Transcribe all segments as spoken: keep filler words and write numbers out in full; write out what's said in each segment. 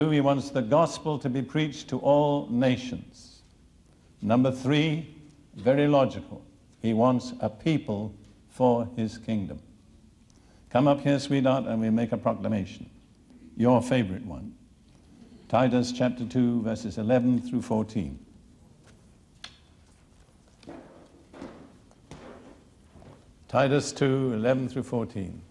He wants the gospel to be preached to all nations. Number three, very logical. He wants a people for his kingdom. Come up here, sweetheart, and we make a proclamation. Your favorite one. Titus chapter two, verses eleven through fourteen. Titus two, eleven through fourteen.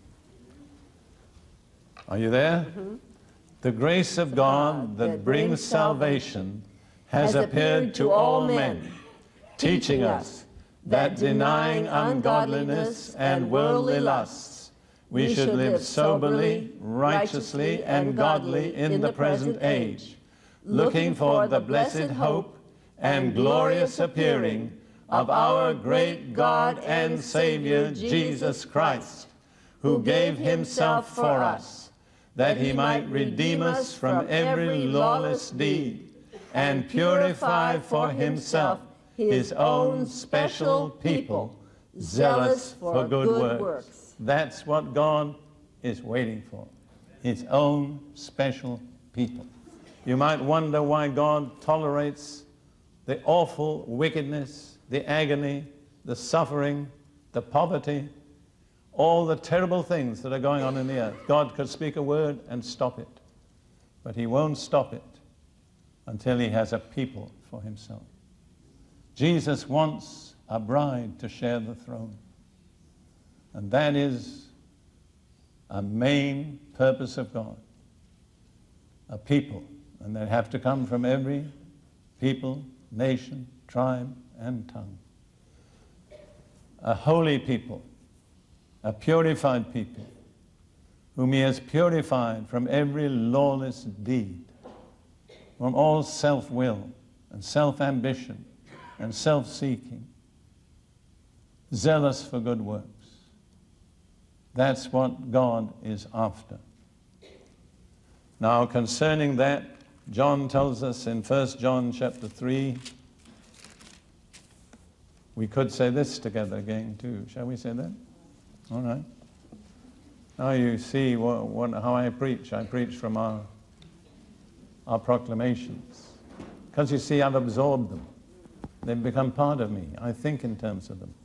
Are you there? Mm-hmm. The grace of God that brings salvation has appeared to all men, teaching us that denying ungodliness and worldly lusts, we should live soberly, righteously, and godly in the present age, looking for the blessed hope and glorious appearing of our great God and Savior, Jesus Christ, who gave himself for us, that he might redeem us from every lawless deed and purify for himself his own special people, zealous for good works. That's what God is waiting for, his own special people. You might wonder why God tolerates the awful wickedness, the agony, the suffering, the poverty, all the terrible things that are going on in the earth. God could speak a word and stop it, but he won't stop it until he has a people for himself. Jesus wants a bride to share the throne, and that is a main purpose of God. A people, and they have to come from every people, nation, tribe, and tongue. A holy people, a purified people, whom he has purified from every lawless deed, from all self-will and self-ambition and self-seeking, zealous for good works. That's what God is after. Now, concerning that, John tells us in First John chapter three, we could say this together again too. Shall we say that? All right. Now you see what, what, how I preach. I preach from our, our proclamations. Because you see, I've absorbed them. They've become part of me. I think in terms of them.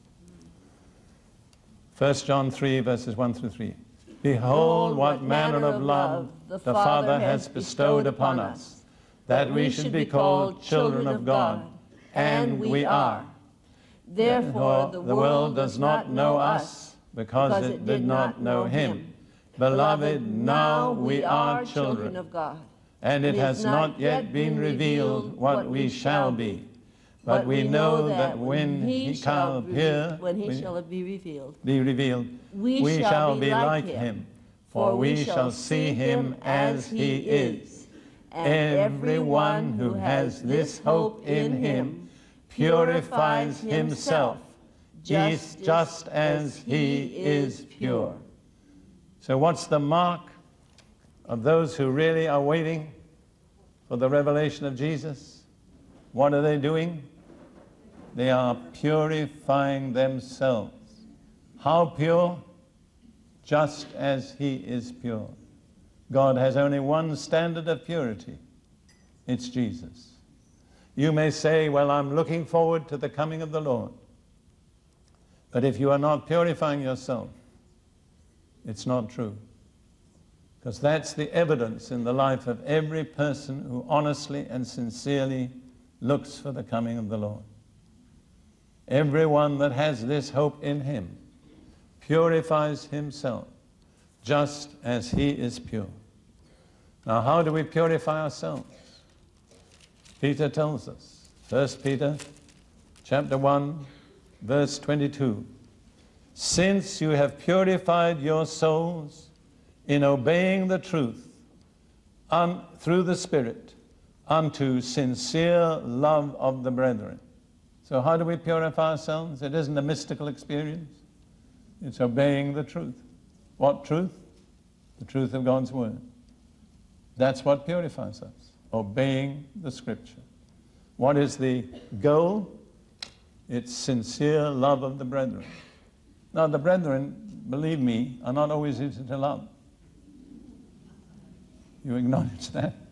First John three, verses one through three. Behold, what manner of love the Father has bestowed upon us, that we should be called children of God, and we are. Therefore the world does not know us, because it did not know him. Beloved, now we are children of God, and it has not yet been revealed what we shall be. But we know that when he shall appear, when he shall be revealed, be revealed, we, we shall, shall be, be like, like him, him, for we shall see him as he is. And everyone who has this hope in him purifies himself, just, just as he is pure. So what's the mark of those who really are waiting for the revelation of Jesus? What are they doing? They are purifying themselves. How pure? Just as he is pure. God has only one standard of purity. It's Jesus. You may say, well, I'm looking forward to the coming of the Lord. But if you are not purifying yourself, it's not true. Because that's the evidence in the life of every person who honestly and sincerely looks for the coming of the Lord. Everyone that has this hope in him purifies himself just as he is pure. Now, how do we purify ourselves? Peter tells us, First Peter chapter one, verse twenty-two, since you have purified your souls in obeying the truth un- through the Spirit unto sincere love of the brethren. So how do we purify ourselves? It isn't a mystical experience. It's obeying the truth. What truth? The truth of God's word. That's what purifies us. Obeying the Scripture. What is the goal? It's sincere love of the brethren. Now the brethren, believe me, are not always easy to love. You acknowledge that?